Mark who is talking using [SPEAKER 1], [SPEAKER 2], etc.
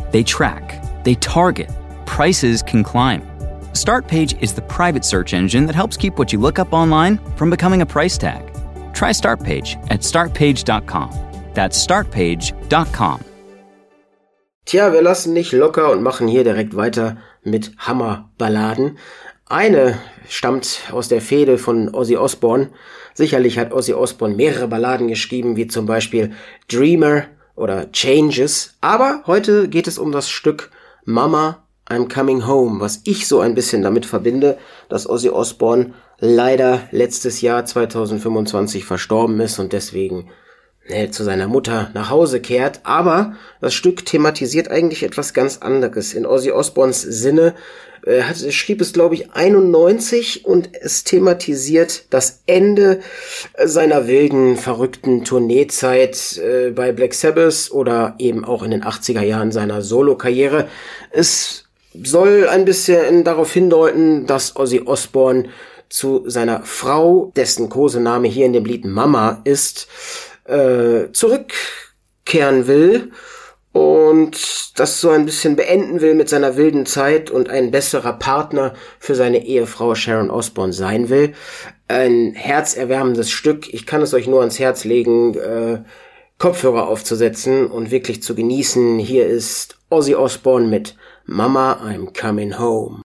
[SPEAKER 1] They track, they target, prices can climb. Startpage is the private search engine that helps keep what you look up online from becoming a price tag. Try Startpage at startpage.com. That's startpage.com.
[SPEAKER 2] Tja, wir lassen nicht locker und machen hier direkt weiter mit Hammerballaden. Eine stammt aus der Fehde von Ozzy Osbourne. Sicherlich hat Ozzy Osbourne mehrere Balladen geschrieben, wie zum Beispiel Dreamer oder Changes. Aber heute geht es um das Stück Mama, I'm Coming Home, was ich so ein bisschen damit verbinde, dass Ozzy Osbourne leider letztes Jahr 2025 verstorben ist und deswegen zu seiner Mutter nach Hause kehrt. Aber das Stück thematisiert eigentlich etwas ganz anderes. In Ozzy Osbournes Sinne schrieb es, glaube ich, 91 und es thematisiert das Ende seiner wilden, verrückten Tourneezeit bei Black Sabbath oder eben auch in den 80er Jahren seiner Solo-Karriere. Es soll ein bisschen darauf hindeuten, dass Ozzy Osbourne zu seiner Frau, dessen Kosename hier in dem Lied Mama ist, zurückkehren will und das so ein bisschen beenden will mit seiner wilden Zeit und ein besserer Partner für seine Ehefrau Sharon Osbourne sein will. Ein herzerwärmendes Stück. Ich kann es euch nur ans Herz legen, Kopfhörer aufzusetzen und wirklich zu genießen. Hier ist Ozzy Osbourne mit Mama, I'm Coming Home.